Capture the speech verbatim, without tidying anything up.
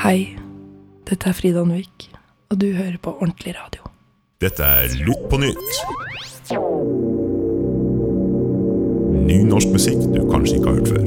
Hei, dette er Frida Anvik, og du hører på Ordentlig Radio. Dette er Lytt på nytt. Ny norsk musikk du kanskje ikke har hørt før.